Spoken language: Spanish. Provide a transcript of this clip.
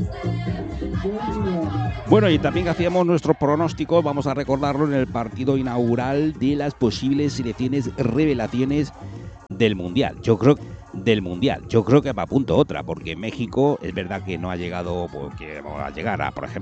Bueno, y también hacíamos nuestros pronósticos, vamos a recordarlo, en el partido inaugural de las posibles selecciones revelaciones del Mundial. Yo creo que va a punto otra, porque México es verdad que no ha llegado, porque va a llegar a, por ejemplo,